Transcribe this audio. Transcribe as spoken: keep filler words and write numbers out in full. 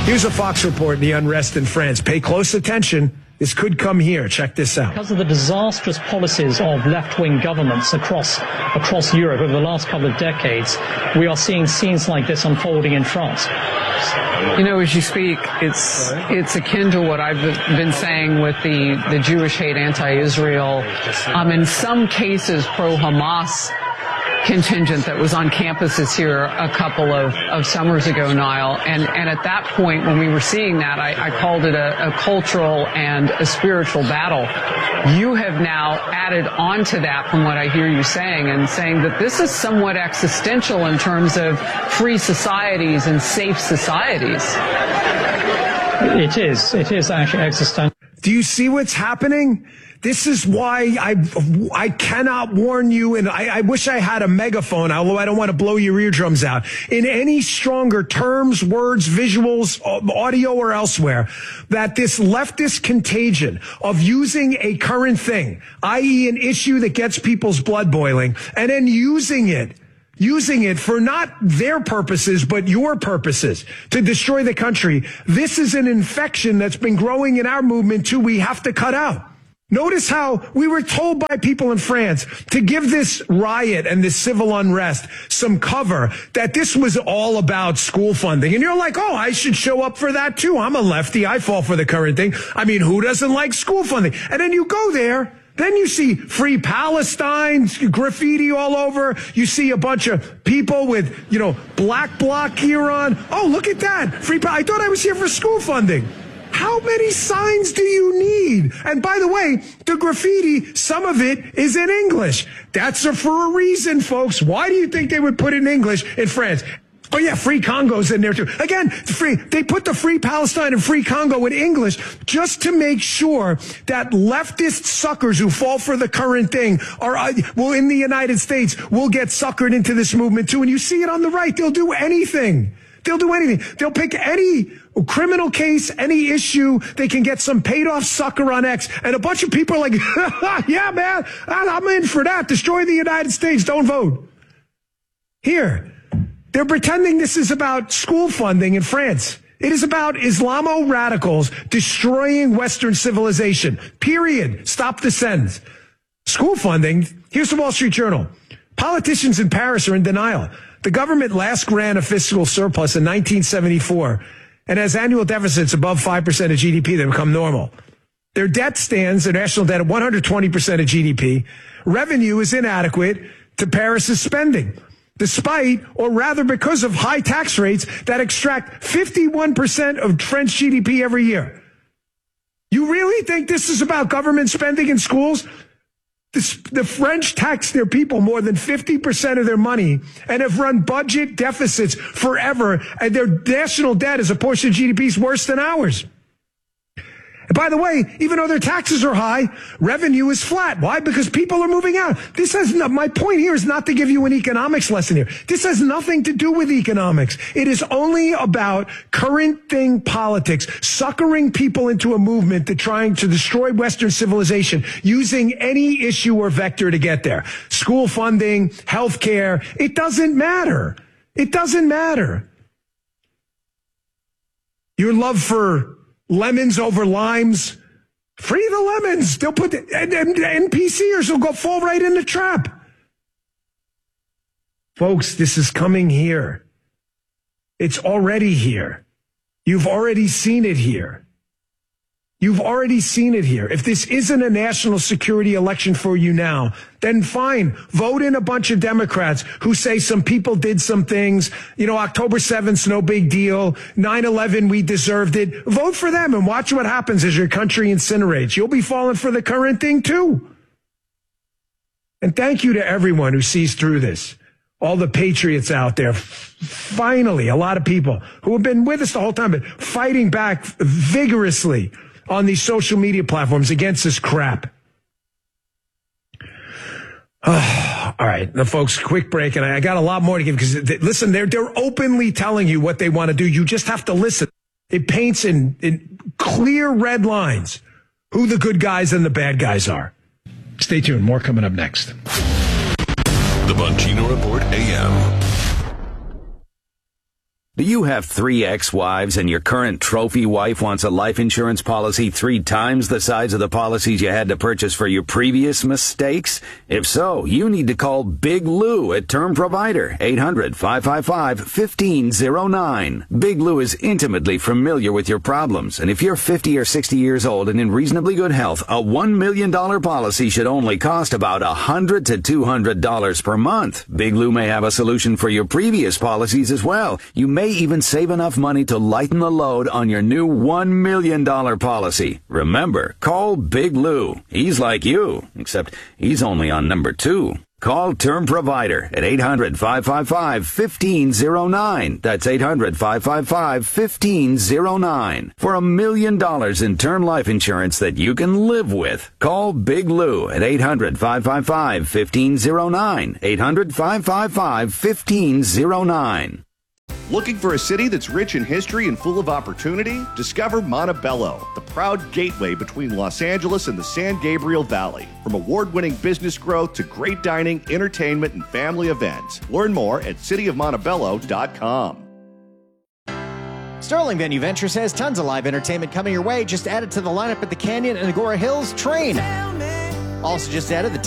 Here's a Fox report, the unrest in France. Pay close attention. This could come here. Check this out. Because of the disastrous policies of left-wing governments across across Europe over the last couple of decades, we are seeing scenes like this unfolding in France. You know, as you speak, it's it's akin to what I've been saying with the, the Jewish hate, anti-Israel, um, in some cases pro-Hamas contingent that was on campuses here a couple of, of summers ago, Niall. And, and at that point, when we were seeing that, I, I called it a, a cultural and a spiritual battle. You have now added on to that from what I hear you saying, and saying that this is somewhat existential in terms of free societies and safe societies. It is. It is actually existential. Do you see what's happening? This is why I I cannot warn you, and I, I wish I had a megaphone, although I don't want to blow your eardrums out, in any stronger terms, words, visuals, audio, or elsewhere, that this leftist contagion of using a current thing, that is an issue that gets people's blood boiling, and then using it, using it for not their purposes, but your purposes to destroy the country. This is an infection that's been growing in our movement, too. We have to cut out. Notice how we were told by people in France to give this riot and this civil unrest some cover, that this was all about school funding. And you're like, oh, I should show up for that too. I'm a lefty. I fall for the current thing. I mean, who doesn't like school funding? And then you go there. Then you see Free Palestine graffiti all over. You see a bunch of people with, you know, black bloc gear on. Oh, look at that. Free pa- I thought I was here for school funding. How many signs do you need? And by the way, the graffiti, some of it is in English. That's a, for a reason, folks. Why do you think they would put it in English in France? Oh, yeah, Free Congo's in there, too. Again, free, they put the Free Palestine and Free Congo in English just to make sure that leftist suckers who fall for the current thing are, uh, well, in the United States, will get suckered into this movement, too. And you see it on the right. They'll do anything. They'll do anything. They'll pick any criminal case, any issue. They can get some paid off sucker on X. And a bunch of people are like, yeah, man, I'm in for that. Destroy the United States. Don't vote. Here, they're pretending this is about school funding in France. It is about Islamo radicals destroying Western civilization. Period. Stop the send. School funding. Here's the Wall Street Journal. Politicians in Paris are in denial. The government last ran a fiscal surplus in nineteen seventy-four and has annual deficits above five percent of G D P that become normal. Their debt stands, their national debt, at one hundred twenty percent of G D P. Revenue is inadequate to Paris's spending, despite, or rather because of high tax rates that extract fifty-one percent of French G D P every year. You really think this is about government spending in schools? The, the French tax their people more than fifty percent of their money and have run budget deficits forever, and their national debt as a portion of G D P is worse than ours. And by the way, even though their taxes are high, revenue is flat. Why? Because people are moving out. This has no, my point here is not to give you an economics lesson here. This has nothing to do with economics. It is only about current thing politics, suckering people into a movement that trying to destroy Western civilization using any issue or vector to get there. School funding, healthcare, it doesn't matter. It doesn't matter. Your love for lemons over limes. Free the lemons. They'll put the, and, and N P Cers will go fall right in the trap. Folks, this is coming here. It's already here. You've already seen it here. You've already seen it here. If this isn't a national security election for you now, then fine. Vote in a bunch of Democrats who say some people did some things. You know, October seventh's no big deal. nine eleven, we deserved it. Vote for them and watch what happens as your country incinerates. You'll be falling for the current thing too. And thank you to everyone who sees through this. All the patriots out there. Finally, a lot of people who have been with us the whole time, but fighting back vigorously on these social media platforms against this crap. Oh, all right, the folks, quick break, and I, I got a lot more to give because, they, listen, they're they're openly telling you what they want to do. You just have to listen. It paints in, in clear red lines who the good guys and the bad guys are. Stay tuned. More coming up next. The Bongino Report A M. Do you have three ex-wives and your current trophy wife wants a life insurance policy three times the size of the policies you had to purchase for your previous mistakes? If so, you need to call Big Lou at Term Provider, eight hundred, five five five, one five zero nine. Big Lou is intimately familiar with your problems, and if you're fifty or sixty years old and in reasonably good health, a one million dollars policy should only cost about one hundred to two hundred dollars per month. Big Lou may have a solution for your previous policies as well. You may even save enough money to lighten the load on your new one million dollars policy. Remember, call Big Lou. He's like you, except he's only on number two. Call Term Provider at eight hundred, five five five, one five zero nine. That's eight hundred, five five five, one five zero nine. For a million dollars in term life insurance that you can live with. Call Big Lou at eight hundred, five five five, one five zero nine. eight hundred, five five five, one five zero nine. Looking for a city that's rich in history and full of opportunity? Discover Montebello, the proud gateway between Los Angeles and the San Gabriel Valley. From award-winning business growth to great dining, entertainment, and family events. Learn more at city of montebello dot com. Sterling Venue Ventures has tons of live entertainment coming your way. Just add it to the lineup at the Canyon and Agora Hills Train. Also just added the